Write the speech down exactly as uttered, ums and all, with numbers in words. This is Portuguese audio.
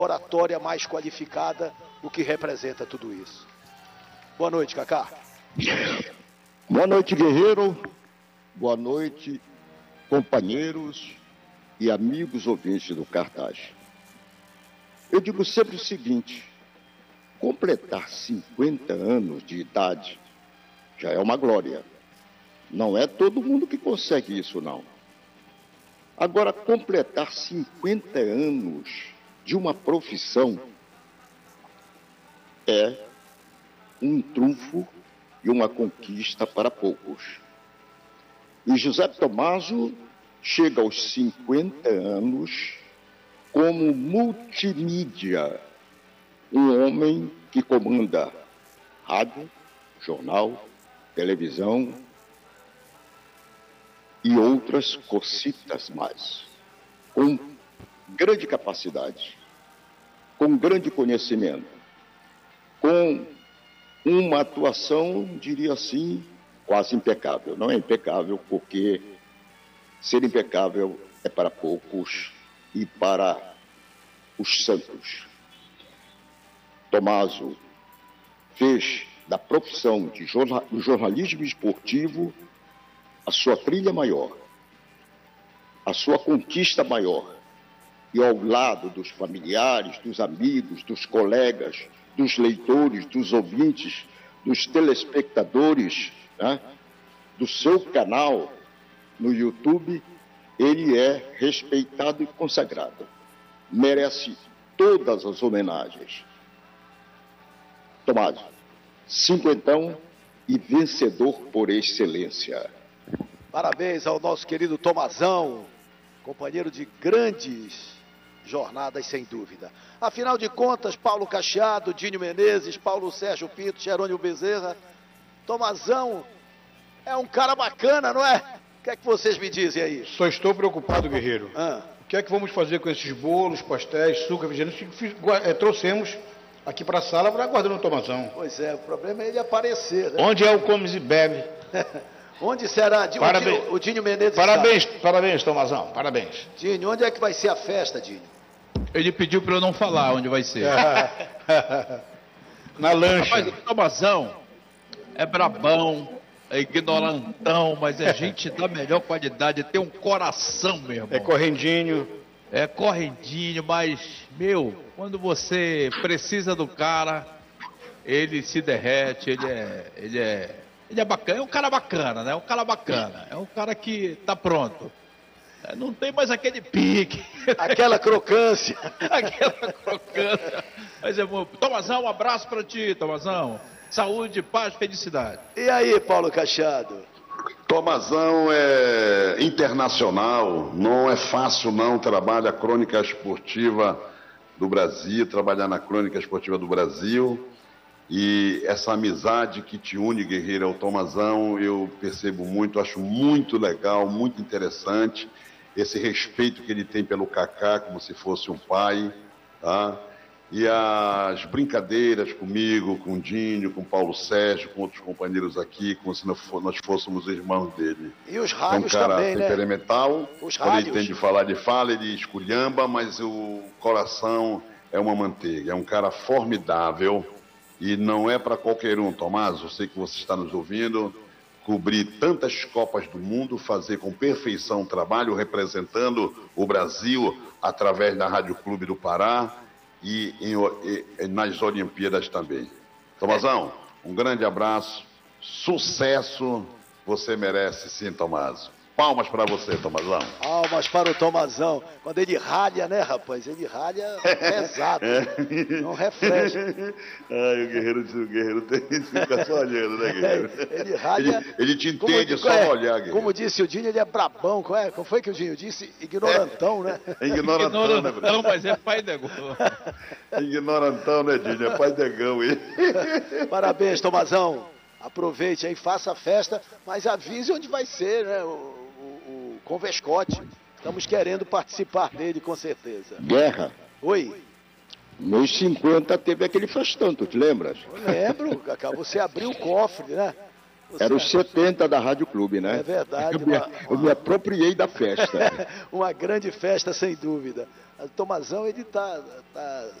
oratória mais qualificada, o que representa tudo isso. Boa noite, Cacá. Boa noite, guerreiro. Boa noite, companheiros e amigos ouvintes do Cartaz. Eu digo sempre o seguinte: completar cinquenta anos de idade já é uma glória. Não é todo mundo que consegue isso, não. Agora, completar cinquenta anos de uma profissão é um trunfo e uma conquista para poucos. E José Tomaso chega aos cinquenta anos como multimídia, um homem que comanda rádio, jornal, televisão e outras cocitas mais, com grande capacidade, com grande conhecimento, com uma atuação, diria assim, quase impecável. Não é impecável porque ser impecável é para poucos e para os santos. Tomaso fez da profissão de jornal, do jornalismo esportivo a sua trilha maior, a sua conquista maior, e ao lado dos familiares, dos amigos, dos colegas, dos leitores, dos ouvintes, dos telespectadores, né, do seu canal no YouTube, ele é respeitado e consagrado. Merece todas as homenagens. Tomaso, cinquentão e vencedor por excelência. Parabéns ao nosso querido Tomazão, companheiro de grandes jornadas, sem dúvida. Afinal de contas, Paulo Cacheado, Dinho Menezes, Paulo Sérgio Pinto, Jerônimo Bezerra, Tomazão é um cara bacana, não é? O que é que vocês me dizem aí? Só estou preocupado, guerreiro. Ah. O que é que vamos fazer com esses bolos, pastéis, suco, refrigerante que é, trouxemos aqui para a sala para guardar no Tomazão? Pois é, o problema é ele aparecer, né? Onde é o comes e bebe? Onde será? Parabéns. O Dinho, o Dinho Menezes Parabéns, está. parabéns, Tomazão, parabéns. Dinho, onde é que vai ser a festa, Dinho? Ele pediu para eu não falar onde vai ser. Na lancha. Mas o Tomazão é brabão, é ignorantão, mas é gente da melhor qualidade, tem um coração, meu irmão. É correndinho. É correndinho, mas, meu, quando você precisa do cara, ele se derrete, ele é, ele é, ele é bacana, é um cara bacana, né? É um cara bacana, é um cara que tá pronto. Não tem mais aquele pique. Aquela crocância. Aquela crocância. Mas é bom. Tomazão, um abraço pra ti, Tomazão. Saúde, paz, felicidade. E aí, Paulo Cacheado? Tomazão é internacional, não é fácil não, trabalha a crônica esportiva do Brasil, trabalhar na crônica esportiva do Brasil, e essa amizade que te une, guerreiro, ao Tomazão, eu percebo muito, acho muito legal, muito interessante, esse respeito que ele tem pelo Cacá, como se fosse um pai, tá? E as brincadeiras comigo, com o Dinho, com o Paulo Sérgio, com outros companheiros aqui, como se nós fôssemos irmãos dele. E os rádios é um cara também, né? temperamental, Os quando rádios. ele tem de falar, ele fala, ele esculhamba, mas o coração é uma manteiga, é um cara formidável e não é para qualquer um, Tomás, eu sei que você está nos ouvindo, cobrir tantas Copas do Mundo, fazer com perfeição o trabalho, representando o Brasil através da Rádio Clube do Pará, e, em, e nas Olimpíadas também. Tomazão, um grande abraço, sucesso, você merece sim, Tomaso. Palmas para você, Tomazão. Palmas para o Tomazão. Quando ele ralha, né, rapaz? Ele ralha pesado. É. Não refresca. Ai, o guerreiro, o guerreiro tem, fica só olhando, né, guerreiro? É, ele ralha... Ele, ele te entende como, só é, olhar, guerreiro. Como disse o Dinho, ele é brabão. Como, é? Como foi que o Dinho disse? Ignorantão, né? É ignorantão, ignorantão, né, mas é pai negão. É ignorantão, né, Dinho? É pai negão, ele. Parabéns, Tomazão. Aproveite aí, faça a festa, mas avise onde vai ser, né? O, o, o Convescote. Estamos querendo participar dele, com certeza. Guerra. Oi. Nos cinquenta teve aquele festão, tu te lembras? Eu lembro, Cacá. Você abriu o cofre, né? Você... Era os setenta da Rádio Clube, né? É verdade. Eu me, uma, eu me apropriei da festa. Uma grande festa, sem dúvida. O Tomazão, ele tá, tá